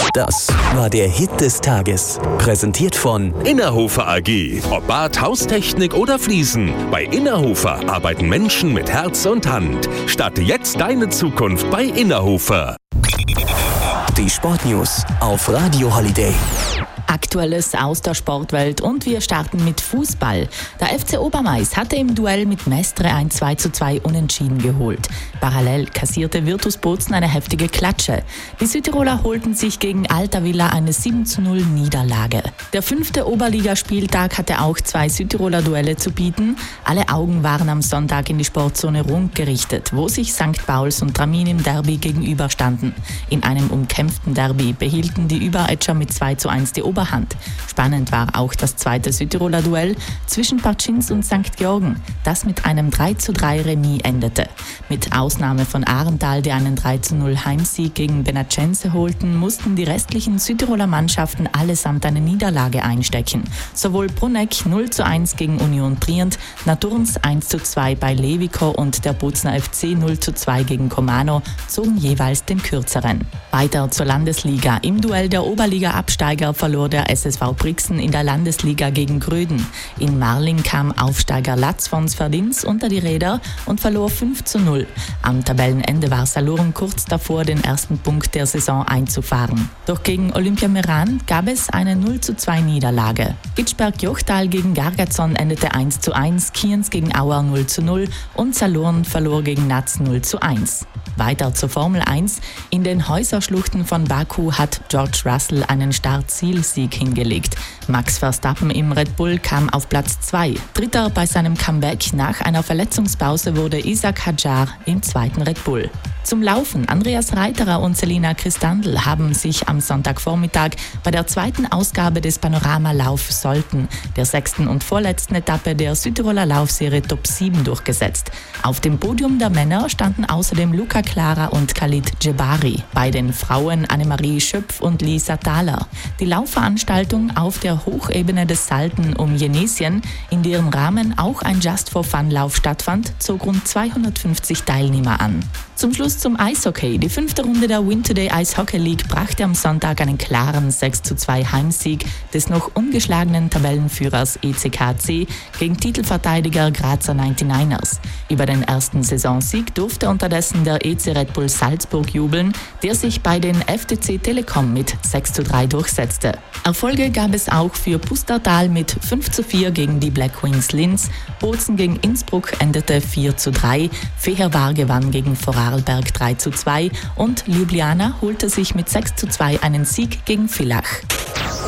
Das war der Hit des Tages. Präsentiert von Innerhofer AG. Ob Bad, Haustechnik oder Fliesen. Bei Innerhofer arbeiten Menschen mit Herz und Hand. Starte jetzt deine Zukunft bei Innerhofer. die Sportnews auf Radio Holiday. Aktuelles aus der Sportwelt und wir starten mit Fußball. Der FC Obermais hatte im Duell mit Mestre ein 2:2 Unentschieden geholt. Parallel kassierte Virtus Bozen eine heftige Klatsche. Die Südtiroler holten sich gegen Alta Villa eine 7:0 Niederlage. Der 5. Oberligaspieltag hatte auch 2 Südtiroler Duelle zu bieten. Alle Augen waren am Sonntag in die Sportzone Rund gerichtet, wo sich St. Pauls und Tramin im Derby gegenüberstanden. In einem umkämpften Derby behielten die Überetscher mit 2:1 die Oberhand. Spannend war auch das zweite Südtiroler Duell zwischen Partschins und St. Georgen, das mit einem 3:3 Remis endete. Mit Ausnahme von Arental, die einen 3:0 Heimsieg gegen Benacense holten, mussten die restlichen Südtiroler Mannschaften allesamt eine Niederlage einstecken. Sowohl Bruneck 0:1 gegen Union Trient, Naturns 1:2 bei Levico und der Bozner FC 0:2 gegen Comano zogen jeweils den kürzeren. Weiter zur Landesliga. Im Duell der Oberliga-Absteiger verlor der SSV Brixen in der Landesliga gegen Gröden. In Marling kam Aufsteiger Latz von Sverdins unter die Räder und verlor 5:0. Am Tabellenende war Saloren kurz davor, den ersten Punkt der Saison einzufahren. Doch gegen Olympia Meran gab es eine 0:2 Niederlage. Gitschberg-Jochtal gegen Gargazon endete 1:1, Kienz gegen Auer 0:0 und Saloren verlor gegen Natz 0:1. Weiter zur Formel 1. In den Häuserschluchten von Baku hat George Russell einen Start-Ziel-Sieg hingelegt. Max Verstappen im Red Bull kam auf Platz 2. Dritter bei seinem Comeback nach einer Verletzungspause wurde Isaac Hadjar im zweiten Red Bull. Zum Laufen. Andreas Reiterer und Selina Christandl haben sich am Sonntagvormittag bei der zweiten Ausgabe des Panorama-Lauf Solten, der 6. und vorletzten Etappe der Südtiroler Laufserie Top 7 durchgesetzt. Auf dem Podium der Männer standen außerdem Luca Clara und Khalid Djebari. Bei den Frauen Annemarie Schöpf und Lisa Thaler. Die Laufveranstaltung auf der Hochebene des Salten um Jenesien, in deren Rahmen auch ein Just-for-Fun-Lauf stattfand, zog rund 250 Teilnehmer an. Zum Schluss zum Eishockey. Die 5. Runde der Winterday Ice Hockey League brachte am Sonntag einen klaren 6:2 Heimsieg des noch ungeschlagenen Tabellenführers ECKC gegen Titelverteidiger Grazer 99ers. Über den ersten Saisonsieg durfte unterdessen der EC Red Bull Salzburg jubeln, der sich bei den FTC Telekom mit 6:3 durchsetzte. Erfolge gab es auch für Pustertal mit 5:4 gegen die Black Wings Linz, Bozen gegen Innsbruck endete 4:3, Fehervar gewann gegen Vorarlberg 3:2 und Ljubljana holte sich mit 6:2 einen Sieg gegen Villach.